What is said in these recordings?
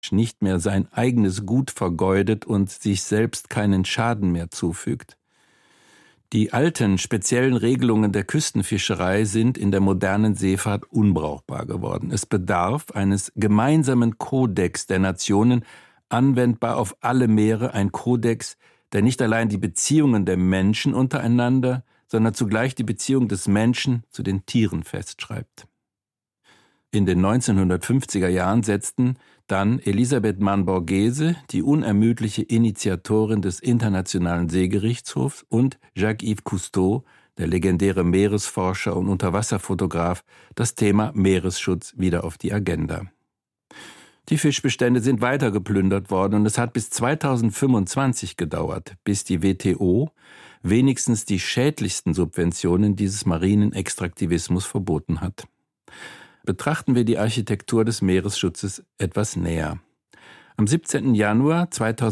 nicht mehr sein eigenes Gut vergeudet und sich selbst keinen Schaden mehr zufügt. Die alten, speziellen Regelungen der Küstenfischerei sind in der modernen Seefahrt unbrauchbar geworden. Es bedarf eines gemeinsamen Kodex der Nationen, anwendbar auf alle Meere, ein Kodex, der nicht allein die Beziehungen der Menschen untereinander, sondern zugleich die Beziehung des Menschen zu den Tieren festschreibt. In den 1950er Jahren setzten dann Elisabeth Mann-Borghese, die unermüdliche Initiatorin des Internationalen Seegerichtshofs, und Jacques-Yves Cousteau, der legendäre Meeresforscher und Unterwasserfotograf, das Thema Meeresschutz wieder auf die Agenda. Die Fischbestände sind weiter geplündert worden und es hat bis 2025 gedauert, bis die WTO wenigstens die schädlichsten Subventionen dieses marinen Extraktivismus verboten hat. Betrachten wir die Architektur des Meeresschutzes etwas näher. Am 17. Januar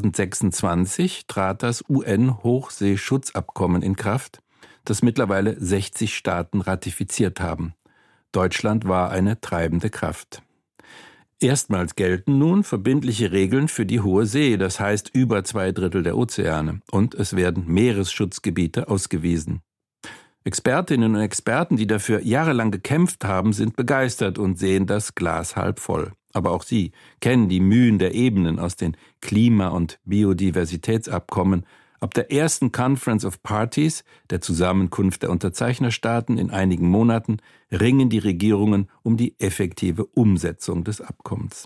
2026 trat das UN-Hochseeschutzabkommen in Kraft, das mittlerweile 60 Staaten ratifiziert haben. Deutschland war eine treibende Kraft. Erstmals gelten nun verbindliche Regeln für die hohe See, das heißt über 2/3 der Ozeane, und es werden Meeresschutzgebiete ausgewiesen. Expertinnen und Experten, die dafür jahrelang gekämpft haben, sind begeistert und sehen das Glas halb voll. Aber auch sie kennen die Mühen der Ebenen aus den Klima- und Biodiversitätsabkommen. Ab der ersten Conference of Parties, der Zusammenkunft der Unterzeichnerstaaten in einigen Monaten, ringen die Regierungen um die effektive Umsetzung des Abkommens.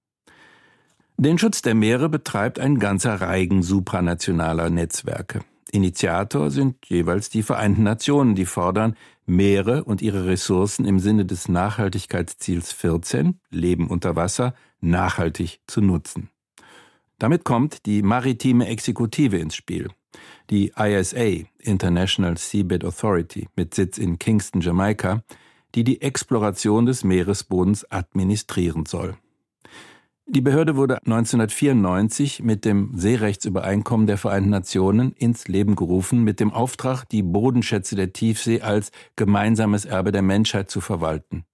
Den Schutz der Meere betreibt ein ganzer Reigen supranationaler Netzwerke. Initiator sind jeweils die Vereinten Nationen, die fordern, Meere und ihre Ressourcen im Sinne des Nachhaltigkeitsziels 14, Leben unter Wasser, nachhaltig zu nutzen. Damit kommt die maritime Exekutive ins Spiel. Die ISA, International Seabed Authority, mit Sitz in Kingston, Jamaika, die die Exploration des Meeresbodens administrieren soll. Die Behörde wurde 1994 mit dem Seerechtsübereinkommen der Vereinten Nationen ins Leben gerufen, mit dem Auftrag, die Bodenschätze der Tiefsee als gemeinsames Erbe der Menschheit zu verwalten.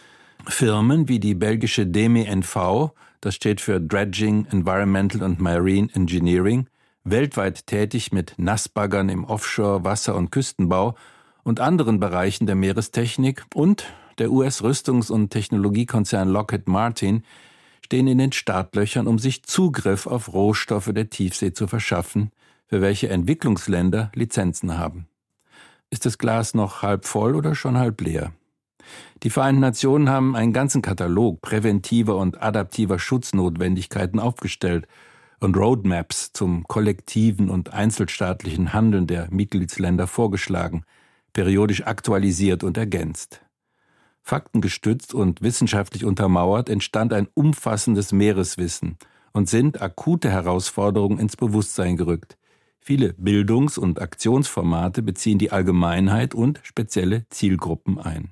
Firmen wie die belgische DEME-NV, das steht für Dredging, Environmental and Marine Engineering, weltweit tätig mit Nassbaggern im Offshore-, Wasser- und Küstenbau und anderen Bereichen der Meerestechnik, und der US-Rüstungs- und Technologiekonzern Lockheed Martin stehen in den Startlöchern, um sich Zugriff auf Rohstoffe der Tiefsee zu verschaffen, für welche Entwicklungsländer Lizenzen haben. Ist das Glas noch halb voll oder schon halb leer? Die Vereinten Nationen haben einen ganzen Katalog präventiver und adaptiver Schutznotwendigkeiten aufgestellt und Roadmaps zum kollektiven und einzelstaatlichen Handeln der Mitgliedsländer vorgeschlagen, periodisch aktualisiert und ergänzt. Faktengestützt und wissenschaftlich untermauert entstand ein umfassendes Meereswissen und sind akute Herausforderungen ins Bewusstsein gerückt. Viele Bildungs- und Aktionsformate beziehen die Allgemeinheit und spezielle Zielgruppen ein.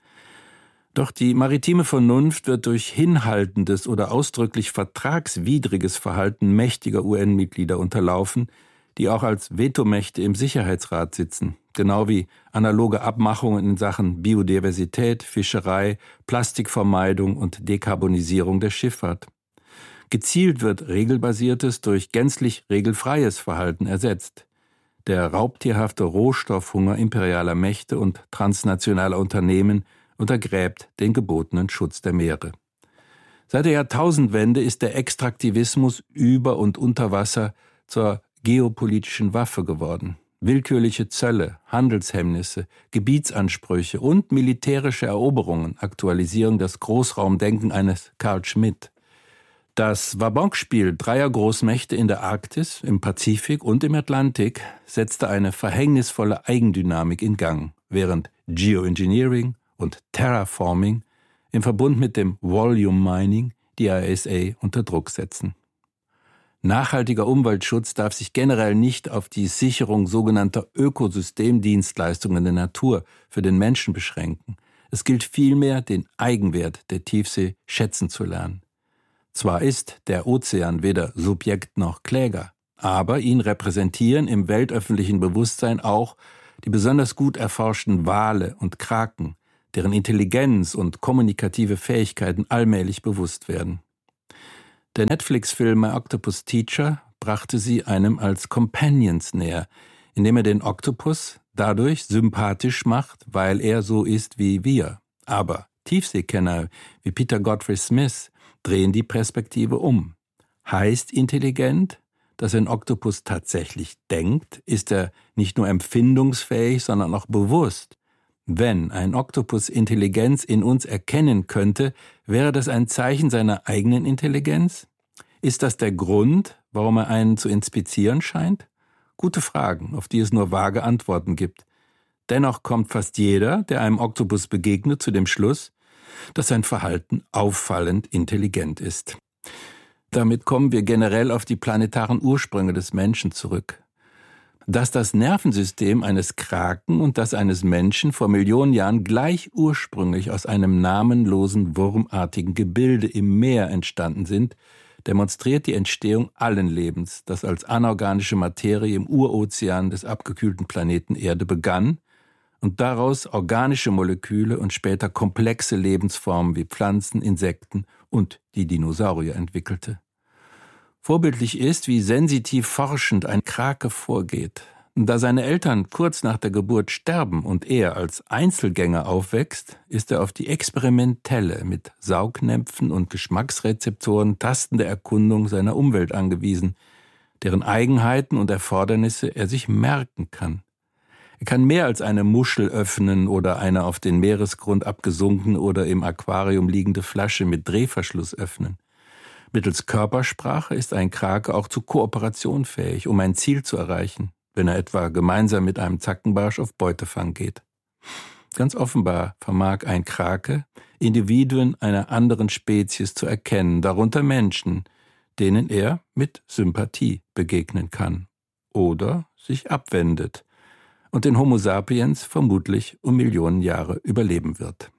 Doch die maritime Vernunft wird durch hinhaltendes oder ausdrücklich vertragswidriges Verhalten mächtiger UN-Mitglieder unterlaufen, die auch als Vetomächte im Sicherheitsrat sitzen, genau wie analoge Abmachungen in Sachen Biodiversität, Fischerei, Plastikvermeidung und Dekarbonisierung der Schifffahrt. Gezielt wird regelbasiertes durch gänzlich regelfreies Verhalten ersetzt. Der raubtierhafte Rohstoffhunger imperialer Mächte und transnationaler Unternehmen untergräbt den gebotenen Schutz der Meere. Seit der Jahrtausendwende ist der Extraktivismus über und unter Wasser zur geopolitischen Waffe geworden. Willkürliche Zölle, Handelshemmnisse, Gebietsansprüche und militärische Eroberungen aktualisieren das Großraumdenken eines Carl Schmitt. Das Wabonk-Spiel dreier Großmächte in der Arktis, im Pazifik und im Atlantik setzte eine verhängnisvolle Eigendynamik in Gang, während Geoengineering und Terraforming im Verbund mit dem Volume Mining die ISA unter Druck setzen. Nachhaltiger Umweltschutz darf sich generell nicht auf die Sicherung sogenannter Ökosystemdienstleistungen der Natur für den Menschen beschränken. Es gilt vielmehr, den Eigenwert der Tiefsee schätzen zu lernen. Zwar ist der Ozean weder Subjekt noch Kläger, aber ihn repräsentieren im weltöffentlichen Bewusstsein auch die besonders gut erforschten Wale und Kraken, deren Intelligenz und kommunikative Fähigkeiten allmählich bewusst werden. Der Netflix-Film My Octopus Teacher brachte sie einem als Companions näher, indem er den Oktopus dadurch sympathisch macht, weil er so ist wie wir. Aber Tiefseekenner wie Peter Godfrey Smith drehen die Perspektive um. Heißt intelligent, dass ein Oktopus tatsächlich denkt? Ist er nicht nur empfindungsfähig, sondern auch bewusst? Wenn ein Oktopus Intelligenz in uns erkennen könnte, wäre das ein Zeichen seiner eigenen Intelligenz? Ist das der Grund, warum er einen zu inspizieren scheint? Gute Fragen, auf die es nur vage Antworten gibt. Dennoch kommt fast jeder, der einem Oktopus begegnet, zu dem Schluss, dass sein Verhalten auffallend intelligent ist. Damit kommen wir generell auf die planetaren Ursprünge des Menschen zurück. Dass das Nervensystem eines Kraken und das eines Menschen vor Millionen Jahren gleich ursprünglich aus einem namenlosen, wurmartigen Gebilde im Meer entstanden sind, demonstriert die Entstehung allen Lebens, das als anorganische Materie im Urozean des abgekühlten Planeten Erde begann und daraus organische Moleküle und später komplexe Lebensformen wie Pflanzen, Insekten und die Dinosaurier entwickelte. Vorbildlich ist, wie sensitiv forschend ein Krake vorgeht. Da seine Eltern kurz nach der Geburt sterben und er als Einzelgänger aufwächst, ist er auf die experimentelle, mit Saugnäpfen und Geschmacksrezeptoren tastende Erkundung seiner Umwelt angewiesen, deren Eigenheiten und Erfordernisse er sich merken kann. Er kann mehr als eine Muschel öffnen oder eine auf den Meeresgrund abgesunkene oder im Aquarium liegende Flasche mit Drehverschluss öffnen. Mittels Körpersprache ist ein Krake auch zu Kooperation fähig, um ein Ziel zu erreichen, wenn er etwa gemeinsam mit einem Zackenbarsch auf Beutefang geht. Ganz offenbar vermag ein Krake, Individuen einer anderen Spezies zu erkennen, darunter Menschen, denen er mit Sympathie begegnen kann oder sich abwendet und den Homo sapiens vermutlich um Millionen Jahre überleben wird.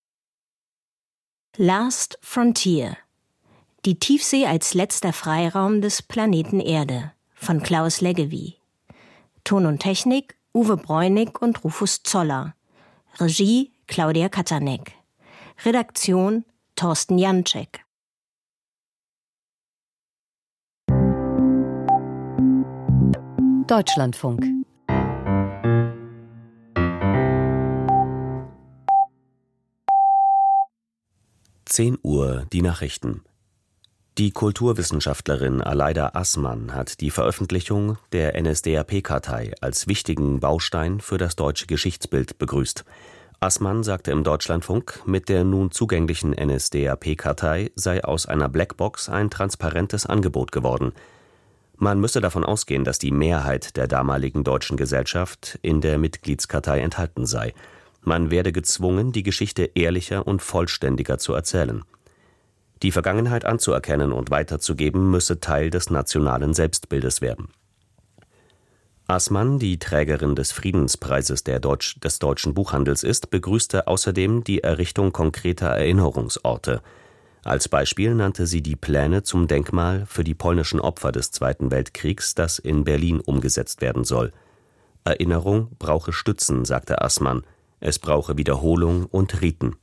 Last Frontier. Die Tiefsee als letzter Freiraum des Planeten Erde von Klaus Leggevi. Ton und Technik Uwe Bräunig und Rufus Zoller. Regie Claudia Katanek. Redaktion Thorsten Janczek. Deutschlandfunk. Uhr, die Nachrichten. Die Kulturwissenschaftlerin Aleida Assmann hat die Veröffentlichung der NSDAP-Kartei als wichtigen Baustein für das deutsche Geschichtsbild begrüßt. Assmann sagte im Deutschlandfunk, mit der nun zugänglichen NSDAP-Kartei sei aus einer Blackbox ein transparentes Angebot geworden. Man müsse davon ausgehen, dass die Mehrheit der damaligen deutschen Gesellschaft in der Mitgliedskartei enthalten sei. Man werde gezwungen, die Geschichte ehrlicher und vollständiger zu erzählen. Die Vergangenheit anzuerkennen und weiterzugeben, müsse Teil des nationalen Selbstbildes werden. Assmann, die Trägerin des Friedenspreises des deutschen Buchhandels ist, begrüßte außerdem die Errichtung konkreter Erinnerungsorte. Als Beispiel nannte sie die Pläne zum Denkmal für die polnischen Opfer des Zweiten Weltkriegs, das in Berlin umgesetzt werden soll. Erinnerung brauche Stützen, sagte Assmann. Es brauche Wiederholung und Riten.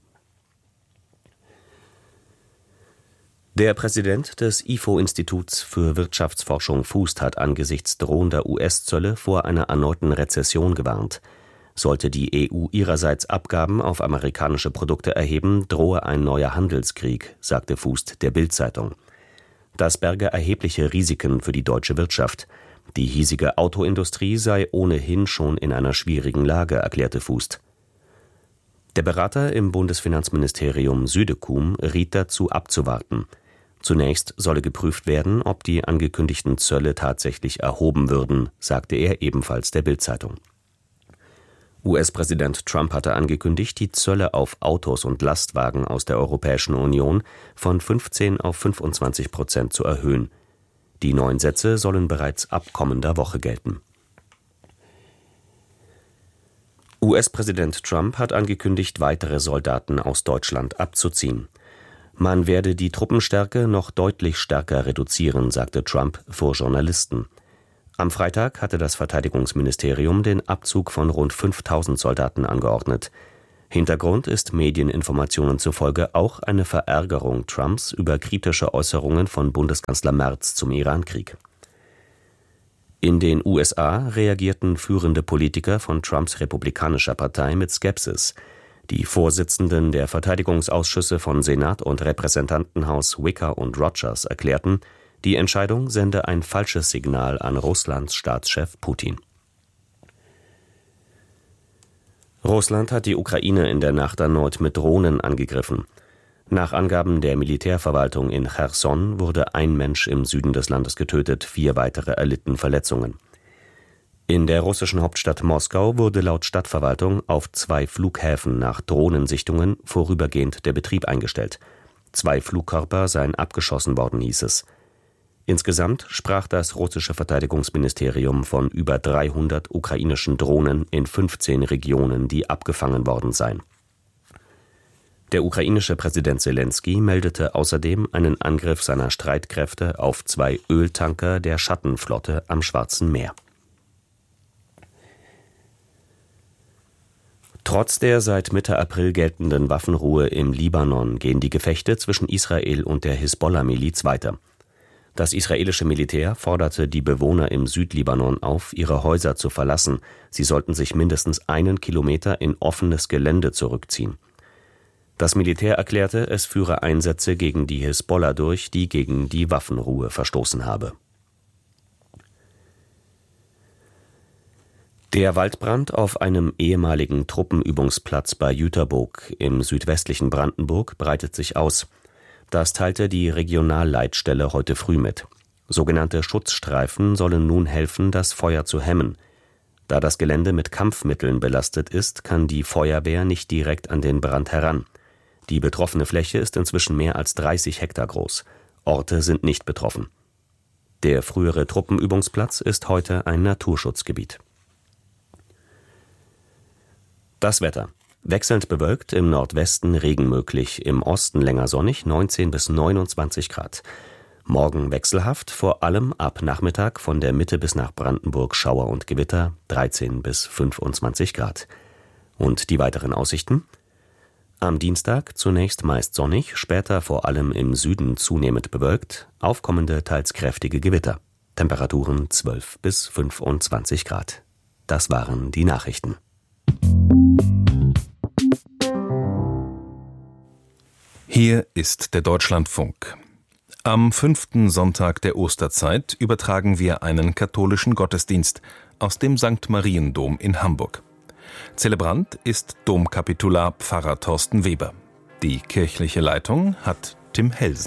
Der Präsident des IFO-Instituts für Wirtschaftsforschung FUST hat angesichts drohender US-Zölle vor einer erneuten Rezession gewarnt. Sollte die EU ihrerseits Abgaben auf amerikanische Produkte erheben, drohe ein neuer Handelskrieg, sagte FUST der Bild-Zeitung. Das berge erhebliche Risiken für die deutsche Wirtschaft. Die hiesige Autoindustrie sei ohnehin schon in einer schwierigen Lage, erklärte FUST. Der Berater im Bundesfinanzministerium Südekum riet dazu abzuwarten. Zunächst solle geprüft werden, ob die angekündigten Zölle tatsächlich erhoben würden, sagte er ebenfalls der Bild-Zeitung. US-Präsident Trump hatte angekündigt, die Zölle auf Autos und Lastwagen aus der Europäischen Union von 15 auf 25% zu erhöhen. Die neuen Sätze sollen bereits ab kommender Woche gelten. US-Präsident Trump hat angekündigt, weitere Soldaten aus Deutschland abzuziehen. Man werde die Truppenstärke noch deutlich stärker reduzieren, sagte Trump vor Journalisten. Am Freitag hatte das Verteidigungsministerium den Abzug von rund 5.000 Soldaten angeordnet. Hintergrund ist Medieninformationen zufolge auch eine Verärgerung Trumps über kritische Äußerungen von Bundeskanzler Merz zum Irankrieg. In den USA reagierten führende Politiker von Trumps republikanischer Partei mit Skepsis. Die Vorsitzenden der Verteidigungsausschüsse von Senat und Repräsentantenhaus Wicker und Rogers erklärten, die Entscheidung sende ein falsches Signal an Russlands Staatschef Putin. Russland hat die Ukraine in der Nacht erneut mit Drohnen angegriffen. Nach Angaben der Militärverwaltung in Cherson wurde ein Mensch im Süden des Landes getötet, 4 weitere erlitten Verletzungen. In der russischen Hauptstadt Moskau wurde laut Stadtverwaltung auf 2 Flughäfen nach Drohnensichtungen vorübergehend der Betrieb eingestellt. 2 Flugkörper seien abgeschossen worden, hieß es. Insgesamt sprach das russische Verteidigungsministerium von über 300 ukrainischen Drohnen in 15 Regionen, die abgefangen worden seien. Der ukrainische Präsident Selenskyj meldete außerdem einen Angriff seiner Streitkräfte auf 2 Öltanker der Schattenflotte am Schwarzen Meer. Trotz der seit Mitte April geltenden Waffenruhe im Libanon gehen die Gefechte zwischen Israel und der Hisbollah-Miliz weiter. Das israelische Militär forderte die Bewohner im Südlibanon auf, ihre Häuser zu verlassen. Sie sollten sich mindestens 1 Kilometer in offenes Gelände zurückziehen. Das Militär erklärte, es führe Einsätze gegen die Hisbollah durch, die gegen die Waffenruhe verstoßen habe. Der Waldbrand auf einem ehemaligen Truppenübungsplatz bei Jüterbock im südwestlichen Brandenburg breitet sich aus. Das teilte die Regionalleitstelle heute früh mit. Sogenannte Schutzstreifen sollen nun helfen, das Feuer zu hemmen. Da das Gelände mit Kampfmitteln belastet ist, kann die Feuerwehr nicht direkt an den Brand heran. Die betroffene Fläche ist inzwischen mehr als 30 Hektar groß. Orte sind nicht betroffen. Der frühere Truppenübungsplatz ist heute ein Naturschutzgebiet. Das Wetter. Wechselnd bewölkt, im Nordwesten Regen möglich, im Osten länger sonnig, 19 bis 29 Grad. Morgen wechselhaft, vor allem ab Nachmittag von der Mitte bis nach Brandenburg Schauer und Gewitter, 13 bis 25 Grad. Und die weiteren Aussichten? Am Dienstag zunächst meist sonnig, später vor allem im Süden zunehmend bewölkt, aufkommende, teils kräftige Gewitter. Temperaturen 12 bis 25 Grad. Das waren die Nachrichten. Hier ist der Deutschlandfunk. Am 5. Sonntag der Osterzeit übertragen wir einen katholischen Gottesdienst aus dem St. Mariendom in Hamburg. Zelebrant ist Domkapitular Pfarrer Thorsten Weber. Die kirchliche Leitung hat Tim Helsen.